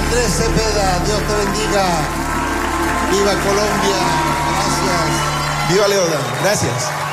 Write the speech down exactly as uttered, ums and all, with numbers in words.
Andrés Cepeda, Dios te bendiga. Viva Colombia, gracias. Viva Leodan, gracias.